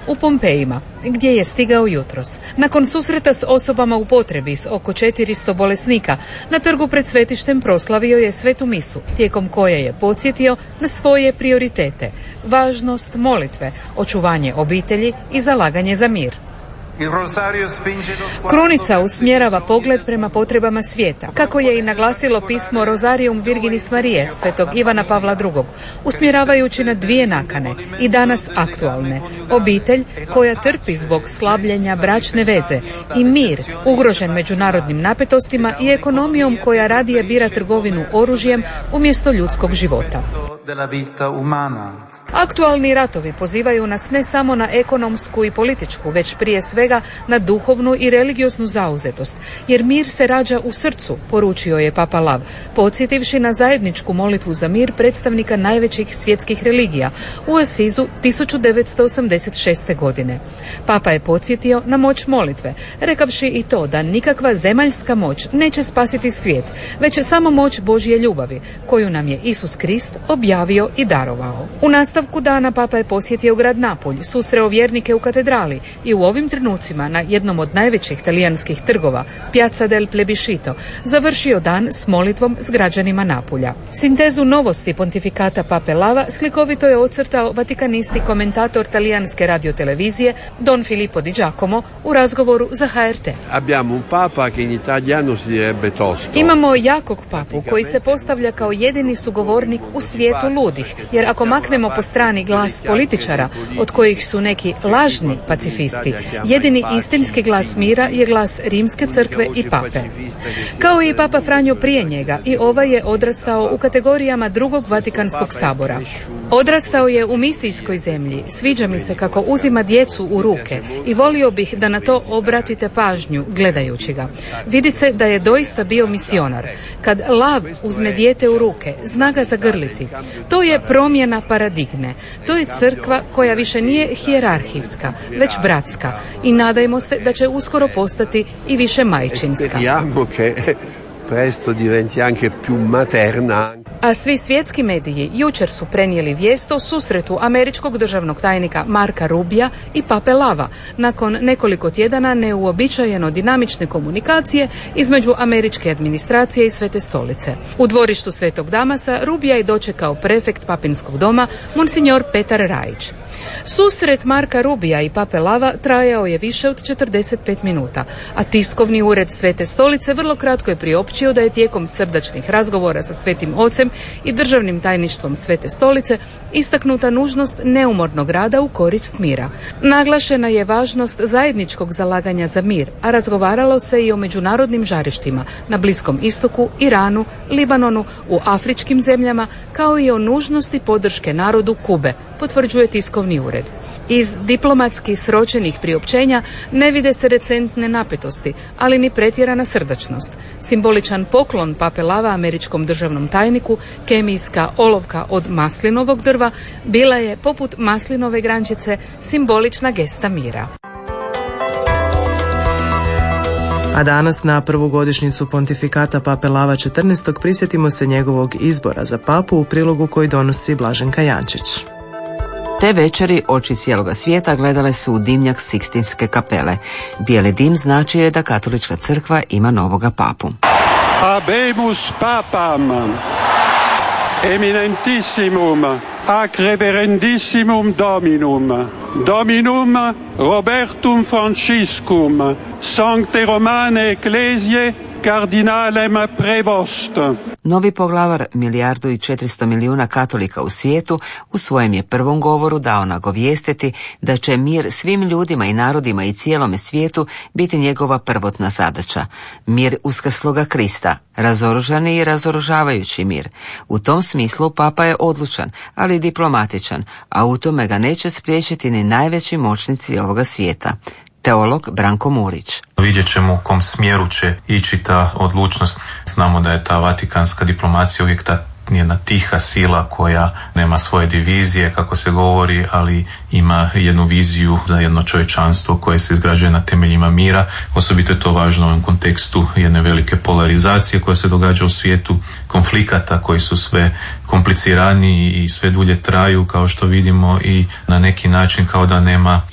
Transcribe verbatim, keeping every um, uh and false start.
u Pompejima, gdje je stigao jutros. Nakon susreta s osobama u potrebi s oko četiristo bolesnika, na trgu pred svetištem proslavio je svetu misu, tijekom koje je podsjetio na svoje prioritete, važnost molitve, očuvanje obitelji i zalaganje za mir. Krunica usmjerava pogled prema potrebama svijeta, kako je i naglasilo pismo Rosarium Virginis Marije svetog Ivana Pavla drugog, usmjeravajući na dvije nakane i danas aktualne: obitelj koja trpi zbog slabljenja bračne veze i mir ugrožen međunarodnim napetostima i ekonomijom koja radije bira trgovinu oružjem umjesto ljudskog života. Aktualni ratovi pozivaju nas ne samo na ekonomsku i političku, već prije svega na duhovnu i religioznu zauzetost, jer mir se rađa u srcu, poručio je Papa Lav, podsjetivši na zajedničku molitvu za mir predstavnika najvećih svjetskih religija u Asizu tisuću devetsto osamdeset šeste. godine. Papa je podsjetio na moć molitve, rekavši i to da nikakva zemaljska moć neće spasiti svijet, već samo moć Božje ljubavi, koju nam je Isus Krist objavio i darovao. U nastavku dana Papa je posjetio grad Napulj, susreo vjernike u katedrali i u ovim trenucima na jednom od najvećih talijanskih trgova, Piazza del Plebiscito, završio dan s molitvom s građanima Napulja. Sintezu novosti pontifikata Pape Lava slikovito je ocrtao vatikanist i komentator talijanske radiotelevizije Don Filippo Di Giacomo u razgovoru za H R T. Abbiamo un papa che in italiano si direbbe tosto. Imamo jakog papu koji se postavlja kao jedini sugovornik u svijetu ludih, jer ako maknemo po strani glas političara, od kojih su neki lažni pacifisti, jedini istinski glas mira je glas Rimske crkve i pape. Kao i Papa Franjo prije njega, i ovaj je odrastao u kategorijama drugog Vatikanskog sabora. Odrastao je u misijskoj zemlji, sviđa mi se kako uzima djecu u ruke i volio bih da na to obratite pažnju gledajući ga. Vidi se da je doista bio misionar. Kad lav uzme dijete u ruke, zna ga zagrliti. To je promjena paradigme. To je crkva koja više nije hijerarhijska, već bratska, i nadajmo se da će uskoro postati i više majčinska. Presto diventi anche più materna. A svi svjetski mediji jučer su prenijeli vijest o susretu američkog državnog tajnika Marka Rubija i Pape Lava nakon nekoliko tjedana neuobičajeno dinamične komunikacije između američke administracije i Svete stolice. U dvorištu Svetog Damasa Rubija je dočekao prefekt papinskog doma Monsignor Petar Rajić. Susret Marka Rubija i Pape Lava trajao je više od četrdeset pet minuta, a tiskovni ured Svete stolice vrlo kratko je priopćio da je tijekom srdačnih razgovora sa Svetim Ocem i državnim tajništvom Svete stolice istaknuta nužnost neumornog rada u korist mira. Naglašena je važnost zajedničkog zalaganja za mir, a razgovaralo se i o međunarodnim žarištima na Bliskom istoku, Iranu, Libanonu, u afričkim zemljama, kao i o nužnosti podrške narodu Kube, potvrđuje tiskovni ured. Iz diplomatski sročenih priopćenja ne vide se recentne napetosti, ali ni pretjerana srdačnost. Simboličan poklon Pape Lava američkom državnom tajniku, kemijska olovka od maslinovog drva, bila je, poput maslinove grančice, simbolična gesta mira. A danas na prvu godišnjicu pontifikata Pape Lava četrnaestog prisjetimo se njegovog izbora za papu u prilogu koji donosi Blaženka Jančić. Te večeri oči cijeloga svijeta gledale su u dimnjak Sikstinske kapele. Bijeli dim znači je da katolička crkva ima novoga papu. Habemus papam, eminentissimum, ac reverendissimum dominum, dominum Robertum Franciscum, sancte Romane ecclesiae, kardinalem prevost. Novi poglavar, milijardu i četiristo milijuna katolika u svijetu, u svojem je prvom govoru dao nagovijestiti da će mir svim ljudima i narodima i cijelome svijetu biti njegova prvotna zadaća. Mir uskrsloga Krista, razoružani i razoružavajući mir. U tom smislu papa je odlučan, ali diplomatičan, a u tome ga neće spriječiti ni najveći moćnici ovoga svijeta. Teolog Branko Murić. Vidjet ćemo u kom smjeru će ići ta odlučnost. Znamo da je ta vatikanska diplomacija uvijek ta jedna tiha sila koja nema svoje divizije, kako se govori, ali ima jednu viziju za jedno čovječanstvo koje se izgrađuje na temeljima mira. Osobito je to važno u ovom kontekstu jedne velike polarizacije koja se događa u svijetu, konflikata koji su sve kompliciraniji i sve dulje traju, kao što vidimo, i na neki način kao da nema